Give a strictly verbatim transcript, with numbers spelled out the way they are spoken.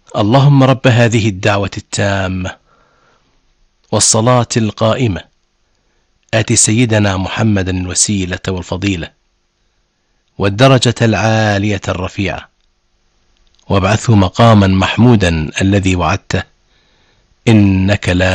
اللهم رب هذه الدعوة التامة والصلاة القائمة آت سيدنا محمدا الوسيلة والفضيلة والدرجة العالية الرفيعة وابعثه مقاما محمودا الذي وعدته إنك لا